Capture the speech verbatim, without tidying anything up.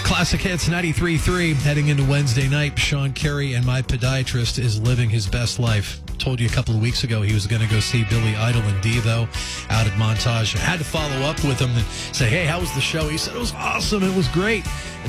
Classic Hits ninety-three point three. Heading into Wednesday night, Sean Carey and My Podiatrist is living his best life. Told you a couple of weeks ago he was going to go see Billy Idol and Devo out at Montage. I had to follow up with him and say, hey, how was the show? He said it was awesome. It was great.